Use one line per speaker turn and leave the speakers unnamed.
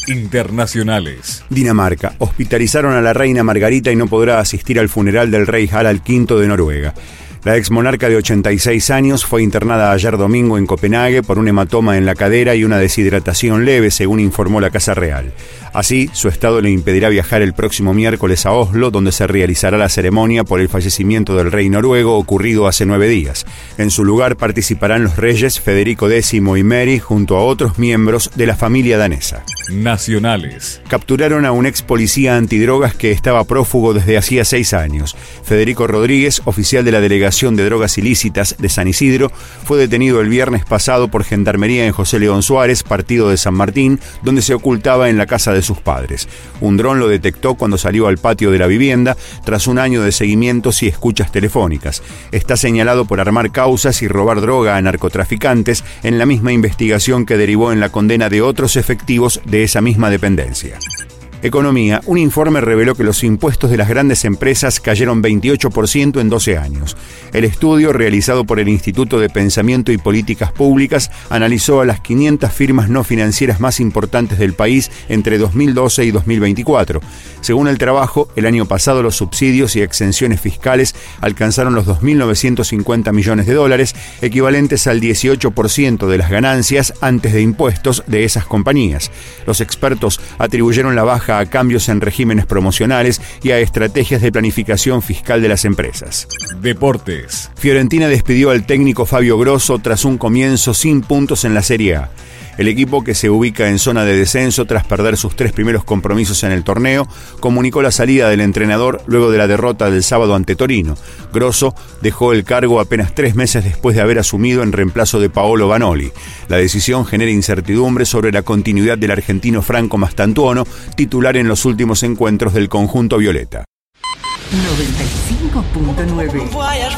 Internacionales.
Dinamarca. Hospitalizaron a la reina Margarita y no podrá asistir al funeral del rey Harald V de Noruega. La exmonarca de 86 años fue internada ayer domingo en Copenhague por un hematoma en la cadera y una deshidratación leve, según informó la Casa Real. Así, su estado le impedirá viajar el próximo miércoles a Oslo, donde se realizará la ceremonia por el fallecimiento del rey noruego ocurrido hace 9 días. En su lugar participarán los reyes Federico X y Mary junto a otros miembros de la familia danesa.
Nacionales.
Capturaron a un ex policía antidrogas que estaba prófugo desde hacía 6 años. Federico Rodríguez, oficial de la Delegación de Drogas Ilícitas de San Isidro, fue detenido el viernes pasado por Gendarmería en José León Suárez, partido de San Martín, donde se ocultaba en la casa de sus padres. Un dron lo detectó cuando salió al patio de la vivienda, tras un año de seguimientos y escuchas telefónicas. Está señalado por armar causas y robar droga a narcotraficantes, en la misma investigación que derivó en la condena de otros efectivos de esa misma dependencia. Economía. Un informe reveló que los impuestos de las grandes empresas cayeron 28% en 12 años. El estudio, realizado por el Instituto de Pensamiento y Políticas Públicas, analizó a las 500 firmas no financieras más importantes del país entre 2012 y 2024. Según el trabajo, el año pasado los subsidios y exenciones fiscales alcanzaron los 2.950 millones de dólares, equivalentes al 18% de las ganancias antes de impuestos de esas compañías. Los expertos atribuyeron la baja a cambios en regímenes promocionales y a estrategias de planificación fiscal de las empresas.
Deportes.
Fiorentina despidió al técnico Fabio Grosso tras un comienzo sin puntos en la Serie A. El equipo, que se ubica en zona de descenso tras perder sus 3 primeros compromisos en el torneo, comunicó la salida del entrenador luego de la derrota del sábado ante Torino. Grosso dejó el cargo apenas 3 meses después de haber asumido en reemplazo de Paolo Vanoli. La decisión genera incertidumbre sobre la continuidad del argentino Franco Mastantuono, titular en los últimos encuentros del conjunto violeta.
95.9